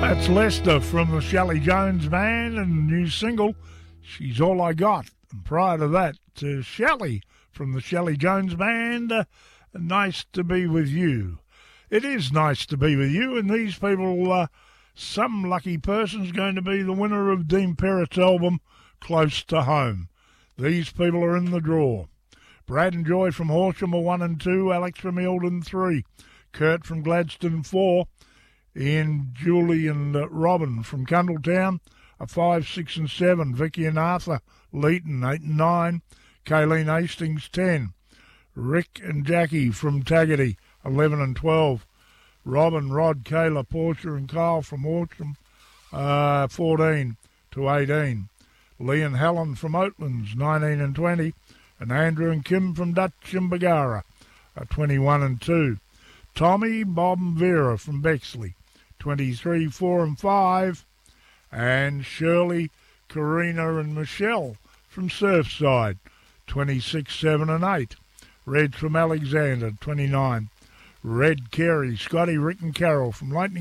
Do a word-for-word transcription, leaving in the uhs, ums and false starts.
That's Lester from the Shelley Jones Band and new single, She's All I Got. And prior to that, to Shelley from the Shelley Jones Band, uh, Nice to Be With You. It is nice to be with you, and these people, uh, some lucky person's going to be the winner of Dean Perrett's album, Close to Home. These people are in the draw. Brad and Joy from Horsham are one and two, Alex from Eildon three, Kurt from Gladstone four, Ian, Julie and uh, Robin from Cundletown are five, six and seven, Vicky and Arthur Leeton eight and nine, Kayleen Hastings ten, Rick and Jackie from Taggart eleven and twelve, Robin, Rod, Kayla, Portia and Kyle from Horsham uh, fourteen to eighteen, Lee and Helen from Oatlands nineteen and twenty, and Andrew and Kim from Dutch and Bagara are twenty-one and two. Tommy, Bob and Vera from Bexley, twenty-three, four and five. And Shirley, Karina and Michelle from Surfside, twenty-six, seven and eight. Red from Alexander, twenty-nine. Red, Kerry, Scotty, Rick and Carol from Lightning